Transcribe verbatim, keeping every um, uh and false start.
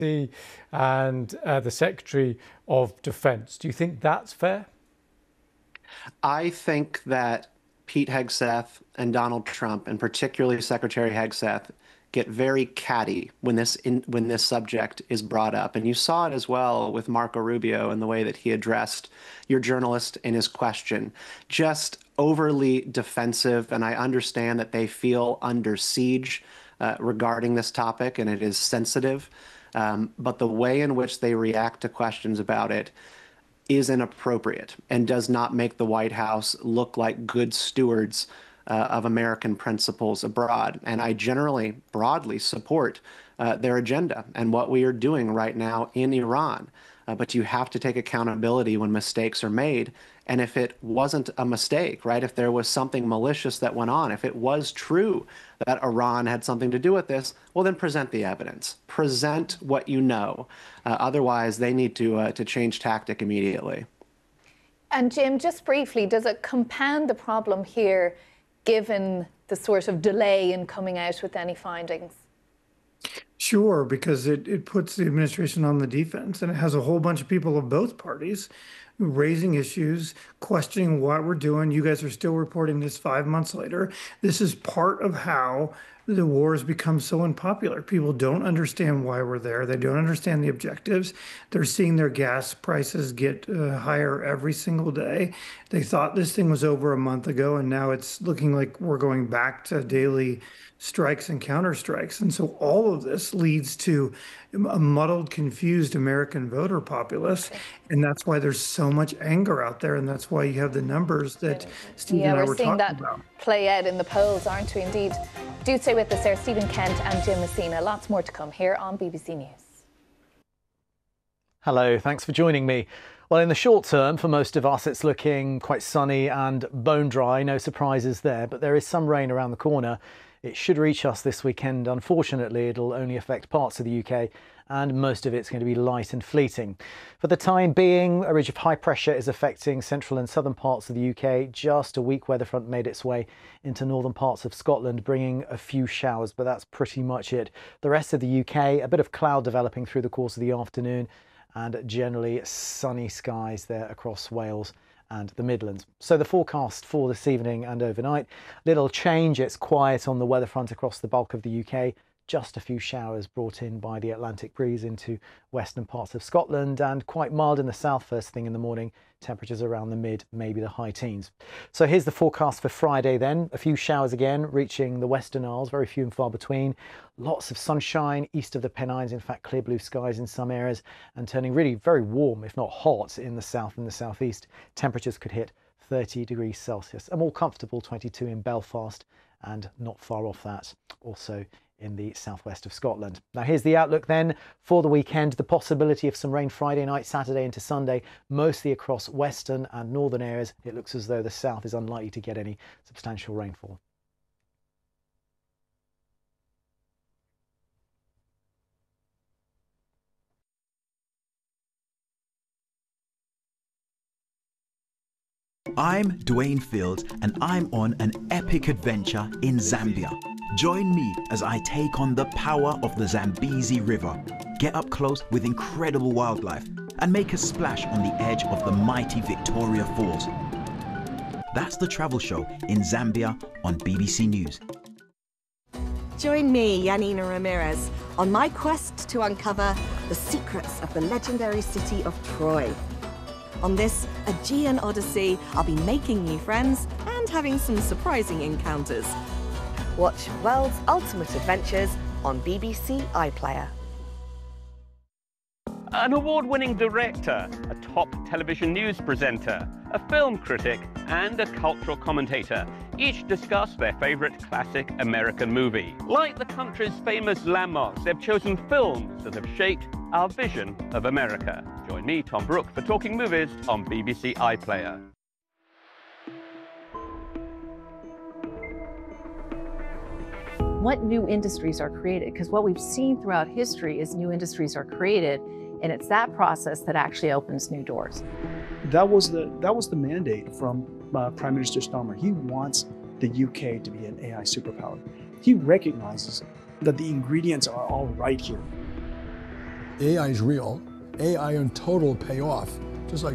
and uh, the Secretary of Defense. Do you think that's fair? I think that Pete Hegseth and Donald Trump, and particularly Secretary Hegseth, get very catty when this in, when this subject is brought up. And you saw it as well with Marco Rubio and the way that he addressed your journalist in his question. Just overly defensive, and I understand that they feel under siege uh, regarding this topic, and it is sensitive. Um, but the way in which they react to questions about it is inappropriate and does not make the White House look like good stewards uh, of American principles abroad. And I generally, broadly support uh, their agenda and what we are doing right now in Iran. Uh, but you have to take accountability when mistakes are made. And if it wasn't a mistake, right, if there was something malicious that went on, if it was true that Iran had something to do with this, well, then present the evidence. Present what you know. Uh, otherwise, they need to, uh, to change tactic immediately. And Jim, just briefly, does it compound the problem here, given the sort of delay in coming out with any findings? Sure, because it, it puts the administration on the defense, and it has a whole bunch of people of both parties raising issues, questioning what we're doing. You guys are still reporting this five months later. This is part of how the war has become so unpopular. People don't understand why we're there. They don't understand the objectives. They're seeing their gas prices get uh, higher every single day. They thought this thing was over a month ago, and now it's looking like we're going back to daily strikes and counterstrikes. And so all of this leads to a muddled, confused American voter populace. And that's why there's so much anger out there. And that's why you have the numbers that Steve yeah, and I were were talking about. Yeah, we're seeing that play out in the polls, aren't we, indeed? Do stay with us there, Stephen Kent and Jim Messina. Lots more to come here on B B C News. Hello, thanks for joining me. Well, in the short term, for most of us, it's looking quite sunny and bone dry. No surprises there, but there is some rain around the corner. It should reach us this weekend. Unfortunately, it'll only affect parts of the U K, and most of it's going to be light and fleeting. For the time being, a ridge of high pressure is affecting central and southern parts of the U K. Just a weak weather front made its way into northern parts of Scotland, bringing a few showers, but that's pretty much it. The rest of the U K, a bit of cloud developing through the course of the afternoon, and generally sunny skies there across Wales and the Midlands. So the forecast for this evening and overnight, little change. It's quiet on the weather front across the bulk of the U K. Just a few showers brought in by the Atlantic breeze into western parts of Scotland, and quite mild in the south first thing in the morning. Temperatures around the mid, maybe the high teens. So here's the forecast for Friday then. A few showers again reaching the Western Isles, very few and far between. Lots of sunshine east of the Pennines, in fact clear blue skies in some areas, and turning really very warm, if not hot, in the south and the southeast. Temperatures could hit thirty degrees Celsius. A more comfortable twenty-two in Belfast, and not far off that also in the southwest of Scotland. Now here's the outlook then for the weekend. The possibility of some rain Friday night, Saturday into Sunday, mostly across western and northern areas. It looks as though the south is unlikely to get any substantial rainfall. I'm Dwayne Fields, and I'm on an epic adventure in Zambia. Join me as I take on the power of the Zambezi River, get up close with incredible wildlife, and make a splash on the edge of the mighty Victoria Falls. That's the travel show in Zambia on B B C News. Join me, Yanina Ramirez, on my quest to uncover the secrets of the legendary city of Troy. On this Aegean Odyssey, I'll be making new friends and having some surprising encounters. Watch World's Ultimate Adventures on B B C iPlayer. An award-winning director, a top television news presenter, a film critic, and a cultural commentator each discuss their favorite classic American movie. Like the country's famous landmarks, they've chosen films that have shaped our vision of America. Join me, Tom Brooke, for Talking Movies on B B C iPlayer. What new industries are created? Because what we've seen throughout history is new industries are created, and it's that process that actually opens new doors. That was the that was the mandate from uh, Prime Minister Starmer. He wants the U K to be an A I superpower. He recognizes that the ingredients are all right here. A I is real. A I in total will pay off, just like